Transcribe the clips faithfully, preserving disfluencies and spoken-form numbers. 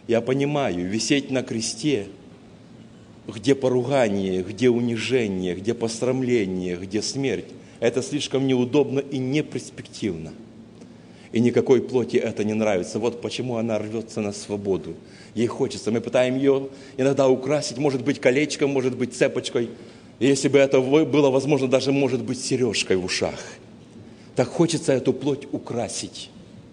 Я понимаю, висеть на кресте, где поругание, где унижение, где посрамление, где смерть, это слишком неудобно и неперспективно. И никакой плоти это не нравится. Вот почему она рвется на свободу. Ей хочется. Мы пытаем ее иногда украсить, может быть, колечком, может быть, цепочкой. И если бы это было возможно, даже, может быть, сережкой в ушах. Так хочется эту плоть украсить.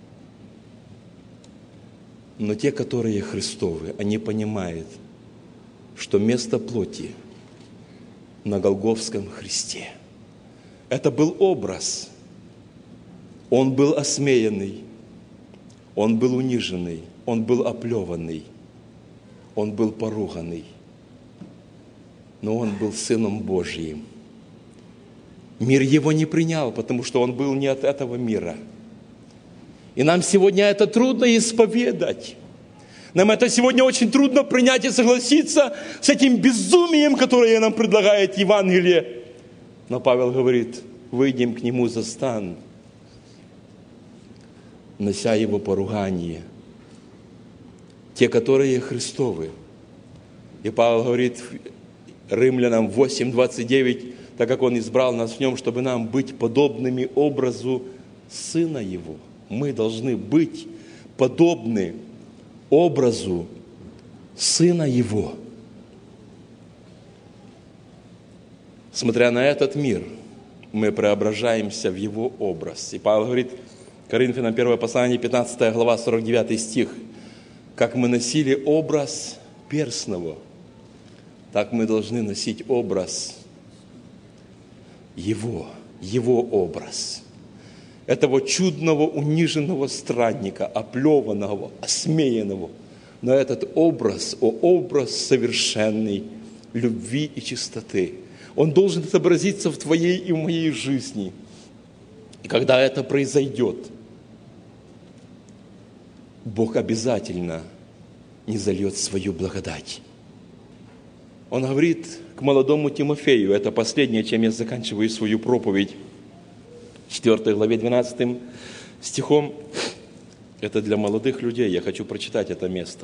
Но те, которые Христовы, они понимают, что место плоти на Голгофском Христе. Это был образ. Он был осмеянный, он был униженный, он был оплеванный, он был поруганный. Но он был Сыном Божьим. Мир его не принял, потому что он был не от этого мира. И нам сегодня это трудно исповедать. Нам это сегодня очень трудно принять и согласиться с этим безумием, которое нам предлагает Евангелие. Но Павел говорит, выйдем к нему за стан, нося его поругание. Те, которые Христовы. И Павел говорит Римлянам восемь двадцать девять, так как он избрал нас в нем, чтобы нам быть подобными образу Сына Его. Мы должны быть подобны образу Сына Его. Смотря на этот мир, мы преображаемся в Его образ. И Павел говорит, Коринфянам первое послание, пятнадцатая глава, сорок девятый стих. Как мы носили образ перстного, так мы должны носить образ Его, Его образ. Этого чудного, униженного странника, оплеванного, осмеянного. Но этот образ, о, образ совершенной любви и чистоты. Он должен отобразиться в твоей и в моей жизни. И когда это произойдет, Бог обязательно не зальет свою благодать. Он говорит к молодому Тимофею, это последнее, чем я заканчиваю свою проповедь, в четвёртой главе двенадцатым стихом, это для молодых людей, я хочу прочитать это место.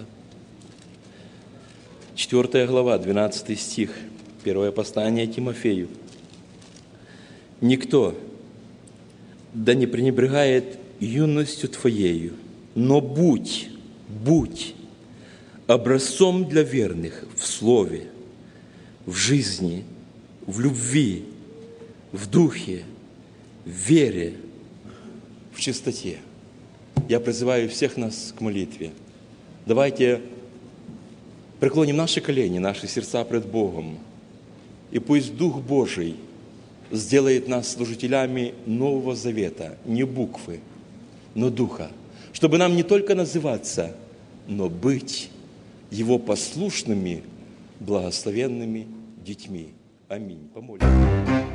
четвёртая глава, двенадцатый стих, первое послание Тимофею. «Никто да не пренебрегает юностью твоею, но будь, будь образцом для верных в слове, в жизни, в любви, в духе, в вере, в чистоте». Я призываю всех нас к молитве. Давайте преклоним наши колени, наши сердца пред Богом, и пусть Дух Божий сделает нас служителями Нового Завета, не буквы, но Духа, чтобы нам не только называться, но быть Его послушными, благословенными детьми. Аминь. Помолимся.